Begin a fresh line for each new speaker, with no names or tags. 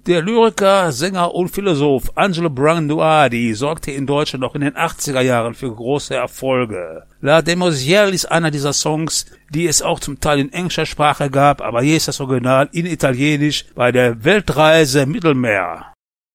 Der Lyriker, Sänger und Philosoph Angelo Brandauardi sorgte in Deutschland noch in den 80er Jahren für große Erfolge. La Demoiselle ist einer dieser Songs, die es auch zum Teil in englischer Sprache gab, aber hier ist das Original in Italienisch bei der Weltreise Mittelmeer.